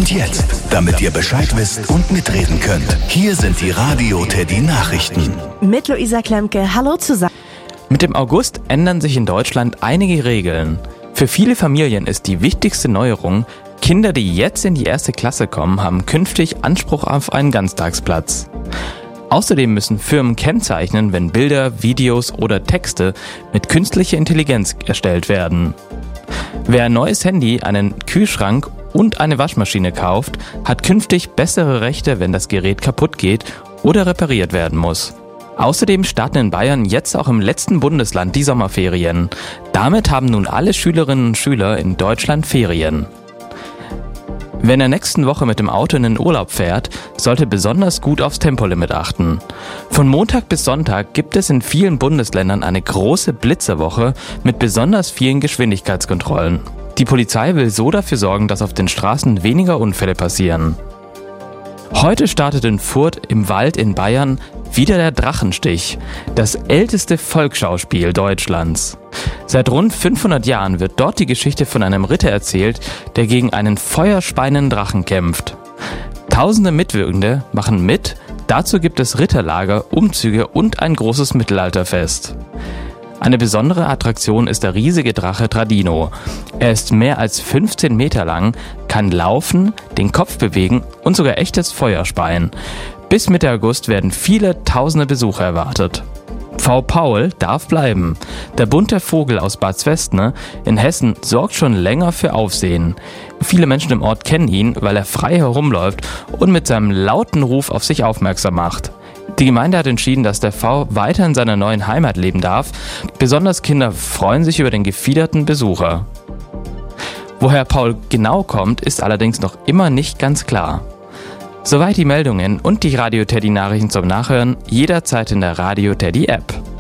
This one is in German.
Und jetzt, damit ihr Bescheid wisst und mitreden könnt, hier sind die Radio Teddy Nachrichten. Mit Luisa Klemke, hallo zusammen. Mit dem August ändern sich in Deutschland einige Regeln. Für viele Familien ist die wichtigste Neuerung, Kinder, die jetzt in die 1. Klasse kommen, haben künftig Anspruch auf einen Ganztagsplatz. Außerdem müssen Firmen kennzeichnen, wenn Bilder, Videos oder Texte mit künstlicher Intelligenz erstellt werden. Wer ein neues Handy, einen Kühlschrank und eine Waschmaschine kauft, hat künftig bessere Rechte, wenn das Gerät kaputt geht oder repariert werden muss. Außerdem starten in Bayern jetzt auch im letzten Bundesland die Sommerferien. Damit haben nun alle Schülerinnen und Schüler in Deutschland Ferien. Wer in der nächsten Woche mit dem Auto in den Urlaub fährt, sollte besonders gut aufs Tempolimit achten. Von Montag bis Sonntag gibt es in vielen Bundesländern eine große Blitzerwoche mit besonders vielen Geschwindigkeitskontrollen. Die Polizei will so dafür sorgen, dass auf den Straßen weniger Unfälle passieren. Heute startet in Furth im Wald in Bayern wieder der Drachenstich, das älteste Volksschauspiel Deutschlands. Seit rund 500 Jahren wird dort die Geschichte von einem Ritter erzählt, der gegen einen feuerspeienden Drachen kämpft. Tausende Mitwirkende machen mit, dazu gibt es Ritterlager, Umzüge und ein großes Mittelalterfest. Eine besondere Attraktion ist der riesige Drache Tradino. Er ist mehr als 15 Meter lang, kann laufen, den Kopf bewegen und sogar echtes Feuer speien. Bis Mitte August werden viele tausende Besucher erwartet. Pfau Paul darf bleiben. Der bunte Vogel aus Bad Zwestne in Hessen sorgt schon länger für Aufsehen. Viele Menschen im Ort kennen ihn, weil er frei herumläuft und mit seinem lauten Ruf auf sich aufmerksam macht. Die Gemeinde hat entschieden, dass der Pfau weiter in seiner neuen Heimat leben darf. Besonders Kinder freuen sich über den gefiederten Besucher. Woher Paul genau kommt, ist allerdings noch immer nicht ganz klar. Soweit die Meldungen und die Radio Teddy Nachrichten zum Nachhören jederzeit in der Radio Teddy App.